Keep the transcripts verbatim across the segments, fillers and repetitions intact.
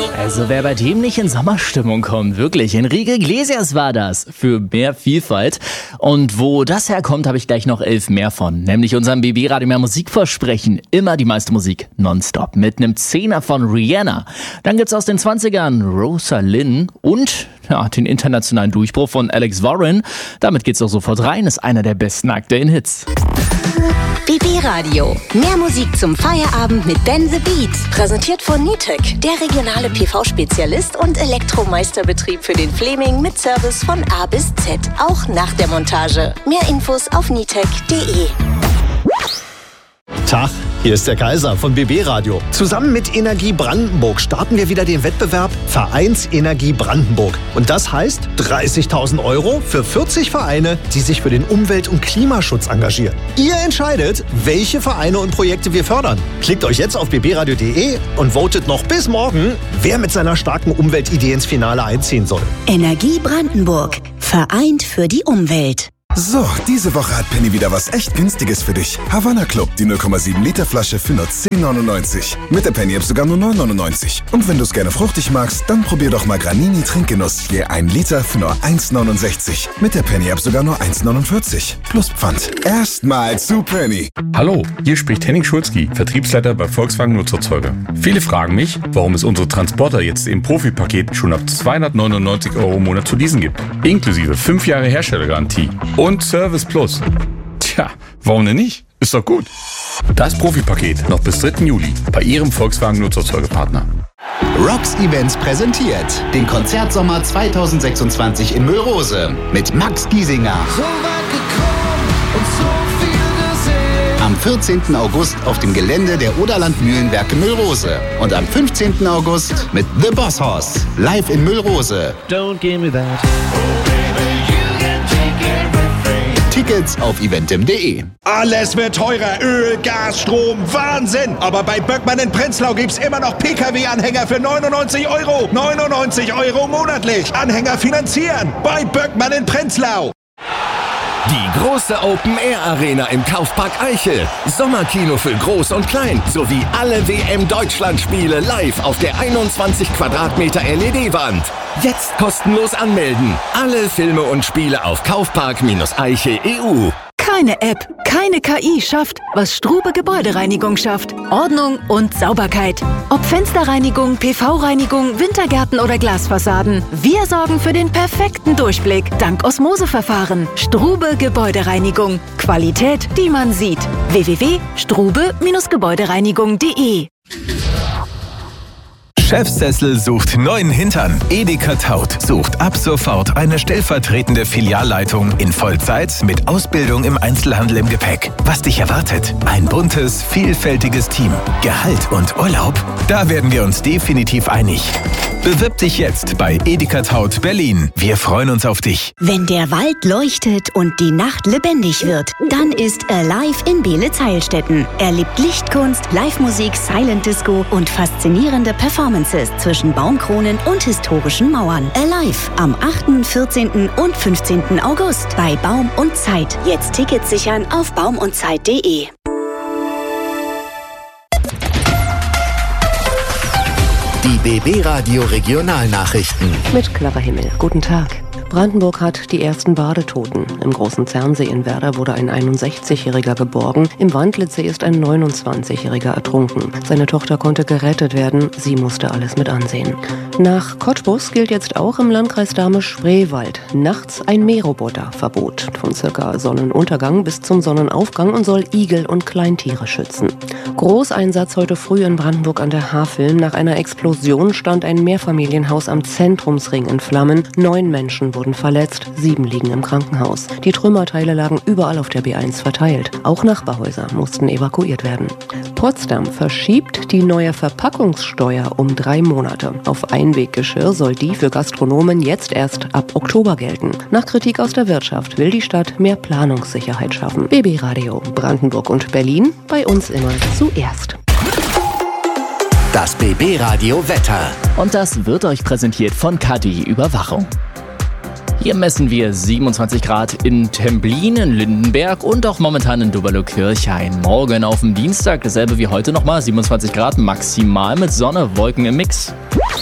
Also wer bei dem nicht in Sommerstimmung kommt, wirklich. Enrique Iglesias war das. Für mehr Vielfalt. Und wo das herkommt, habe ich gleich noch elf mehr von. Nämlich unserem B B-Radio mehr Musikversprechen. Immer die meiste Musik nonstop. Mit einem Zehner von Rihanna. Dann gibt's aus den zwanzigern Rosalind und ja, den internationalen Durchbruch von Alex Warren. Damit geht's auch sofort rein. Ist einer der besten aktuellen Hits. B B-Radio. Mehr Musik zum Feierabend mit Ben the Beat. Präsentiert von Nitec, der regionale P V-Spezialist und Elektromeisterbetrieb für den Fleming mit Service von A bis Z. Auch nach der Montage. Mehr Infos auf nitec punkt de. Tag, hier ist der Kaiser von B B-Radio. Zusammen mit Energie Brandenburg starten wir wieder den Wettbewerb Vereinsenergie Brandenburg. Und das heißt dreißigtausend Euro für vierzig Vereine, die sich für den Umwelt- und Klimaschutz engagieren. Ihr entscheidet, welche Vereine und Projekte wir fördern. Klickt euch jetzt auf b b radio punkt de und votet noch bis morgen, wer mit seiner starken Umweltidee ins Finale einziehen soll. Energie Brandenburg. Vereint für die Umwelt. So, diese Woche hat Penny wieder was echt Günstiges für dich. Havanna Club, die null Komma sieben Liter Flasche für nur zehn neunundneunzig. Mit der Penny-App sogar nur neun neunundneunzig. Und wenn du es gerne fruchtig magst, dann probier doch mal Granini Trinkgenuss. Je ein Liter für nur eins neunundsechzig. Mit der Penny-App sogar nur eins neunundvierzig. Plus Pfand. Erstmal zu Penny. Hallo, hier spricht Henning Schulzki, Vertriebsleiter bei Volkswagen Nutzerzeuger. Viele fragen mich, warum es unsere Transporter jetzt im Profi-Paket schon ab zweihundertneunundneunzig Euro im Monat zu leasen gibt. Inklusive fünf Jahre Herstellergarantie. Und Service Plus. Tja, warum denn nicht? Ist doch gut. Das Profi-Paket noch bis dritten Juli bei Ihrem Volkswagen Nutzerzeugerpartner. Rocks Events präsentiert den Konzertsommer zweitausendsechsundzwanzig in Müllrose mit Max Giesinger. So weit gekommen und so viel gesehen. Am vierzehnten August auf dem Gelände der Oderland Mühlenwerke Müllrose. Und am fünfzehnten August mit The Boss Hoss live in Müllrose. Don't give me that. Tickets auf eventim punkt de. Alles wird teurer. Öl, Gas, Strom, Wahnsinn. Aber bei Böckmann in Prenzlau gibt's immer noch P K W-Anhänger für neunundneunzig Euro. neunundneunzig Euro monatlich. Anhänger finanzieren. Bei Böckmann in Prenzlau. Die große Open-Air-Arena im Kaufpark Eichel. Sommerkino für Groß und Klein. Sowie alle W M-Deutschland-Spiele live auf der einundzwanzig Quadratmeter L E D-Wand. Jetzt kostenlos anmelden. Alle Filme und Spiele auf kaufpark eichel punkt e u. Keine App, keine K I schafft, was Strube Gebäudereinigung schafft. Ordnung und Sauberkeit. Ob Fensterreinigung, P V-Reinigung, Wintergärten oder Glasfassaden. Wir sorgen für den perfekten Durchblick dank Osmoseverfahren. Strube Gebäudereinigung. Qualität, die man sieht. w w w punkt strube gebäudereinigung punkt de. Chefsessel sucht neuen Hintern. Edeka Taut sucht ab sofort eine stellvertretende Filialleitung in Vollzeit mit Ausbildung im Einzelhandel im Gepäck. Was dich erwartet? Ein buntes, vielfältiges Team. Gehalt und Urlaub? Da werden wir uns definitiv einig. Bewirb dich jetzt bei Edeka Taut Berlin. Wir freuen uns auf dich. Wenn der Wald leuchtet und die Nacht lebendig wird, dann ist Alive in Beelitz-Heilstätten. Erlebt Lichtkunst, Live-Musik, Silent Disco und faszinierende Performances zwischen Baumkronen und historischen Mauern. Alive am achten, vierzehnten und fünfzehnten August bei Baum und Zeit. Jetzt Tickets sichern auf baum und zeit punkt de. Die B B-Radio Regionalnachrichten. Mit Clara Himmel. Guten Tag. Brandenburg hat die ersten Badetoten. Im Großen Zernsee in Werder wurde ein einundsechzigjähriger geborgen. Im Wandlitzsee ist ein neunundzwanzigjähriger ertrunken. Seine Tochter konnte gerettet werden. Sie musste alles mit ansehen. Nach Cottbus gilt jetzt auch im Landkreis Dahme-Spreewald nachts ein Mähroboterverbot. Von circa Sonnenuntergang bis zum Sonnenaufgang und soll Igel und Kleintiere schützen. Großeinsatz heute früh in Brandenburg an der Havel. Nach einer Explosion stand ein Mehrfamilienhaus am Zentrumsring in Flammen. Neun Menschen wurden verletzt, sieben liegen im Krankenhaus. Die Trümmerteile lagen überall auf der B eins verteilt. Auch Nachbarhäuser mussten evakuiert werden. Potsdam verschiebt die neue Verpackungssteuer um drei Monate. Auf Einweggeschirr soll die für Gastronomen jetzt erst ab Oktober gelten. Nach Kritik aus der Wirtschaft will die Stadt mehr Planungssicherheit schaffen. B B-Radio, Brandenburg und Berlin, bei uns immer zuerst. Das B B-Radio Wetter. Und das wird euch präsentiert von K D Überwachung. Hier messen wir siebenundzwanzig Grad in Templin, in Lindenberg und auch momentan in Doberlo-Kirchhain. Morgen auf dem Dienstag dasselbe wie heute nochmal, siebenundzwanzig Grad maximal mit Sonne, Wolken im Mix.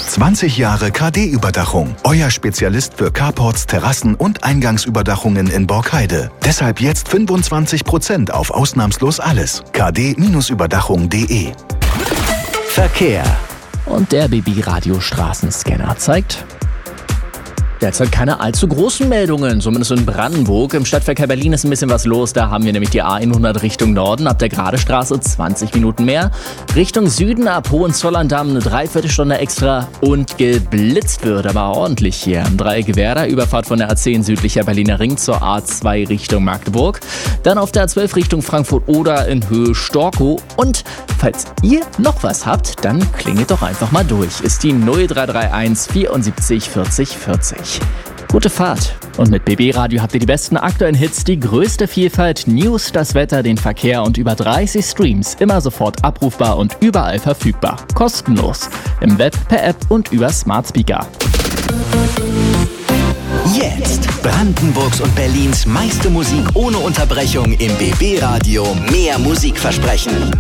zwanzig Jahre K D-Überdachung. Euer Spezialist für Carports, Terrassen und Eingangsüberdachungen in Borkheide. Deshalb jetzt fünfundzwanzig Prozent auf ausnahmslos alles. k d Überdachung punkt de. Verkehr. Und der B B-Radio-Straßenscanner zeigt derzeit keine allzu großen Meldungen, zumindest in Brandenburg. Im Stadtverkehr Berlin ist ein bisschen was los. Da haben wir nämlich die A hundert Richtung Norden ab der Gradestraße zwanzig Minuten mehr. Richtung Süden ab Hohenzollern-Damm eine Dreiviertelstunde extra und geblitzt wird aber ordentlich hier am Dreieck Werder. Überfahrt von der A zehn südlicher Berliner Ring zur A zwei Richtung Magdeburg. Dann auf der A zwölf Richtung Frankfurt-Oder in Höhe Storkow. Und falls ihr noch was habt, dann klingelt doch einfach mal durch. Ist die null drei drei eins vierundsiebzig vierzig vierzig. Gute Fahrt. Und mit B B-Radio habt ihr die besten aktuellen Hits, die größte Vielfalt, News, das Wetter, den Verkehr und über dreißig Streams. Immer sofort abrufbar und überall verfügbar. Kostenlos. Im Web, per App und über Smart Speaker. Jetzt Brandenburgs und Berlins meiste Musik ohne Unterbrechung im B B-Radio. Mehr Musikversprechen.